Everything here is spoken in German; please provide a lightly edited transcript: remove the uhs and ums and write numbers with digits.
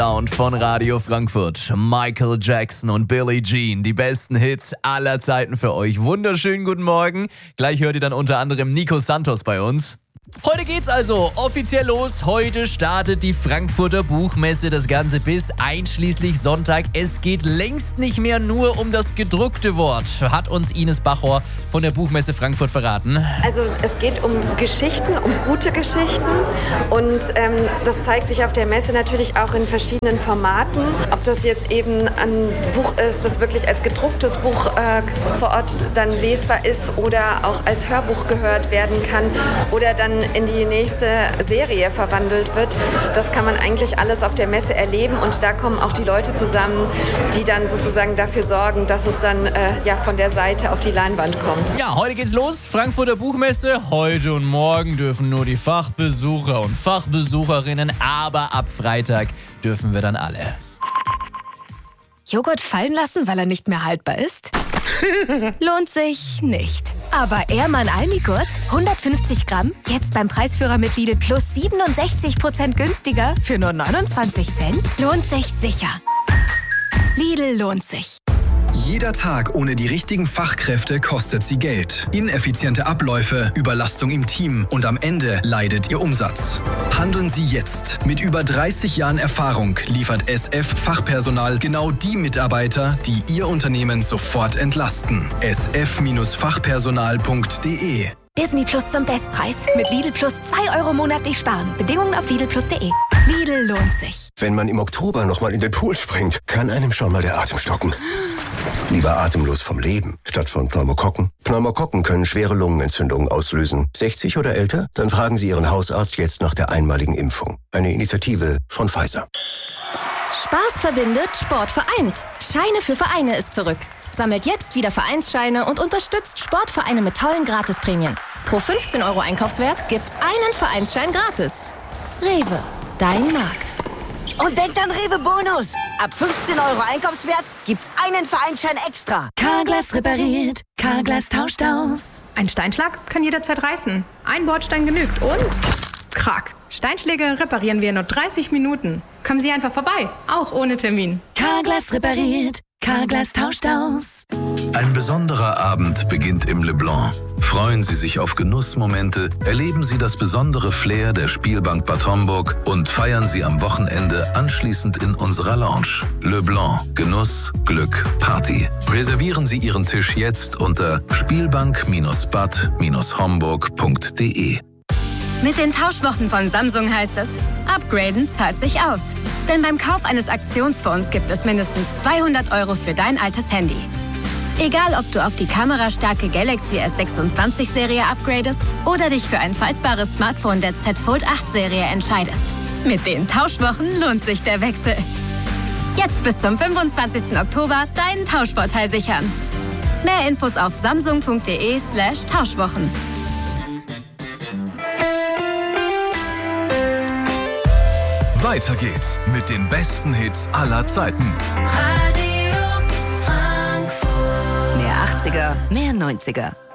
Sound von Radio Frankfurt. Michael Jackson und Billie Jean, die besten Hits aller Zeiten für euch. Wunderschönen guten Morgen. Gleich hört ihr dann unter anderem Nico Santos bei uns. Heute geht's also offiziell los. Heute startet die Frankfurter Buchmesse. Das Ganze bis einschließlich Sonntag. Es geht längst nicht mehr nur um das gedruckte Wort, hat uns Ines Bachor von der Buchmesse Frankfurt verraten. Also es geht um Geschichten, um gute Geschichten. Und das zeigt sich auf der Messe natürlich auch in verschiedenen Formaten. Ob das jetzt eben ein Buch ist, das wirklich als gedrucktes Buch vor Ort dann lesbar ist oder auch als Hörbuch gehört werden kann oder dann in die nächste Serie verwandelt wird. Das kann man eigentlich alles auf der Messe erleben und da kommen auch die Leute zusammen, die dann sozusagen dafür sorgen, dass es dann von der Seite auf die Leinwand kommt. Ja, heute geht's los. Frankfurter Buchmesse. Heute und morgen dürfen nur die Fachbesucher und Fachbesucherinnen, aber ab Freitag dürfen wir dann alle. Joghurt fallen lassen, weil er nicht mehr haltbar ist? Lohnt sich nicht. Aber Ehrmann Almigurt, 150 Gramm, jetzt beim Preisführer mit Lidl Plus 67% günstiger für nur 29 Cent? Lohnt sich sicher. Lidl lohnt sich. Jeder Tag ohne die richtigen Fachkräfte kostet sie Geld. Ineffiziente Abläufe, Überlastung im Team und am Ende leidet Ihr Umsatz. Handeln Sie jetzt. Mit über 30 Jahren Erfahrung liefert SF-Fachpersonal genau die Mitarbeiter, die Ihr Unternehmen sofort entlasten. sf-fachpersonal.de Disney Plus zum Bestpreis. Mit Lidl Plus 2 Euro monatlich sparen. Bedingungen auf lidlplus.de. Lidl lohnt sich. Wenn man im Oktober nochmal in den Pool springt, kann einem schon mal der Atem stocken. Lieber atemlos vom Leben, statt von Pneumokokken. Pneumokokken können schwere Lungenentzündungen auslösen. 60 oder älter? Dann fragen Sie Ihren Hausarzt jetzt nach der einmaligen Impfung. Eine Initiative von Pfizer. Spaß verbindet, Sport vereint. Scheine für Vereine ist zurück. Sammelt jetzt wieder Vereinsscheine und unterstützt Sportvereine mit tollen Gratisprämien. Pro 15 Euro Einkaufswert gibt's einen Vereinsschein gratis. Rewe, dein Markt. Und denkt an Rewe Bonus. Ab 15 Euro Einkaufswert gibt's einen Vereinsschein extra. Carglass repariert, Carglass tauscht aus. Ein Steinschlag kann jederzeit reißen. Ein Bordstein genügt und... Krack. Steinschläge reparieren wir in nur 30 Minuten. Kommen Sie einfach vorbei, auch ohne Termin. Carglass repariert, Carglass tauscht aus. Ein besonderer Abend beginnt im Le Blanc. Freuen Sie sich auf Genussmomente, erleben Sie das besondere Flair der Spielbank Bad Homburg und feiern Sie am Wochenende anschließend in unserer Lounge. Le Blanc. Genuss, Glück, Party. Reservieren Sie Ihren Tisch jetzt unter spielbank-bad-homburg.de. Mit den Tauschwochen von Samsung heißt es, upgraden zahlt sich aus. Denn beim Kauf eines Aktionsfonds gibt es mindestens 200 Euro für dein altes Handy. Egal, ob du auf die kamerastarke Galaxy S26-Serie upgradest oder dich für ein faltbares Smartphone der Z Fold 8-Serie entscheidest. Mit den Tauschwochen lohnt sich der Wechsel. Jetzt bis zum 25. Oktober deinen Tauschvorteil sichern. Mehr Infos auf samsung.de/Tauschwochen. Weiter geht's mit den besten Hits aller Zeiten. Radio Frankfurt. Mehr 80er, mehr 90er.